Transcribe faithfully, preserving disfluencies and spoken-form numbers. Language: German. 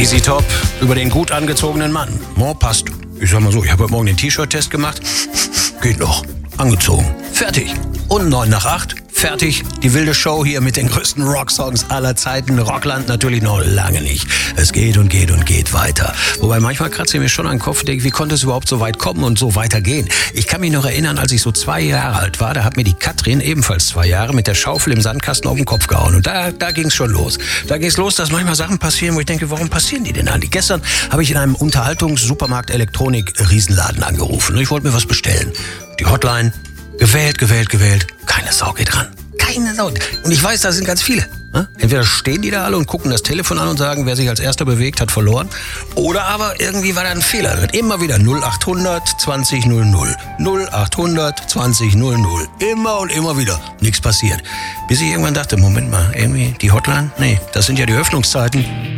Z Z Top über den gut angezogenen Mann. Oh, passt. Ich sag mal so, ich habe heute Morgen den T-Shirt-Test gemacht. Geht noch. Angezogen. Fertig. Und neun nach acht. Fertig. Die wilde Show hier mit den größten Rocksongs aller Zeiten. Rockland natürlich noch lange nicht. Es geht und geht und geht weiter. Wobei manchmal kratze ich mir schon an den Kopf und denke, wie konnte es überhaupt so weit kommen und so weitergehen? Ich kann mich noch erinnern, als ich so zwei Jahre alt war, da hat mir die Katrin, ebenfalls zwei Jahre, mit der Schaufel im Sandkasten auf den Kopf gehauen. Und da, da ging es schon los. Da ging es los, dass manchmal Sachen passieren, wo ich denke, warum passieren die denn eigentlich? Gestern habe ich in einem Unterhaltungs-Supermarkt-Elektronik-Riesenladen angerufen. Ich wollte mir was bestellen. Die Hotline, gewählt, gewählt, gewählt. Keine Sau geht ran. Keine Sau. Und ich weiß, da sind ganz viele. Entweder stehen die da alle und gucken das Telefon an und sagen, wer sich als erster bewegt, hat verloren. Oder aber irgendwie war da ein Fehler drin. Immer wieder null achthundert zwanzig null null. null achthundert zwanzig null null. Immer und immer wieder. Nichts passiert. Bis ich irgendwann dachte, Moment mal, irgendwie die Hotline? Nee, das sind ja die Öffnungszeiten.